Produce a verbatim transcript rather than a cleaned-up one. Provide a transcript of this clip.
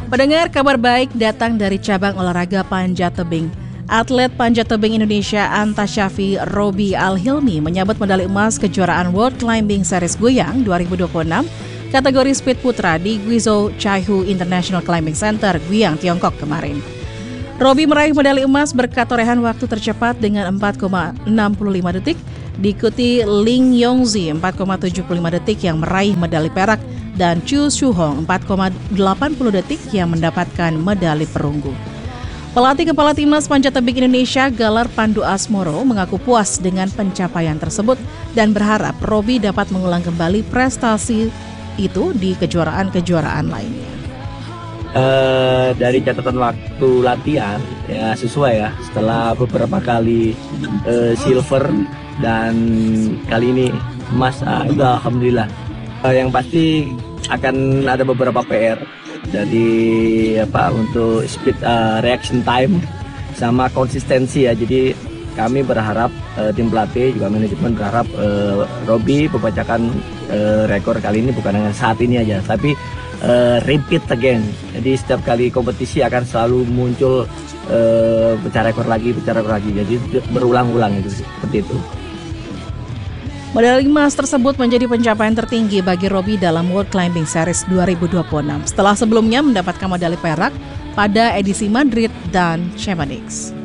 Pendengar, kabar baik datang dari cabang olahraga panjat tebing. Atlet panjat tebing Indonesia Anta Syafi Robi Al-Hilmi menyabet medali emas kejuaraan World Climbing Series Goyang dua ribu dua puluh enam kategori speed putra di Guizhou Chaihu International Climbing Center, Guiyang, Tiongkok kemarin. Robi meraih medali emas berkat torehan waktu tercepat dengan empat koma enam lima detik, diikuti Ling Yongzi empat koma tujuh lima detik yang meraih medali perak dan Chu Shuhong empat koma delapan puluh detik yang mendapatkan medali perunggu. Pelatih Kepala Timnas Panjat Tebing Indonesia Galar Pandu Asmoro mengaku puas dengan pencapaian tersebut dan berharap Robi dapat mengulang kembali prestasi itu di kejuaraan-kejuaraan lainnya. Uh, dari catatan waktu latihan ya sesuai ya, setelah beberapa kali uh, silver dan kali ini emas, uh, itu alhamdulillah. Uh, yang pasti akan ada beberapa P R jadi apa untuk speed uh, reaction time sama konsistensi ya. Jadi kami berharap uh, tim pelatih juga manajemen berharap uh, Robi membacakan uh, rekor kali ini bukan dengan saat ini aja, tapi uh, repeat again. Jadi setiap kali kompetisi akan selalu muncul uh, pecah rekor lagi, pecah rekor lagi. Jadi berulang-ulang itu seperti itu. Medali emas tersebut menjadi pencapaian tertinggi bagi Robi dalam World Climbing Series dua ribu dua puluh enam setelah sebelumnya mendapatkan medali perak pada edisi Madrid dan Chamonix.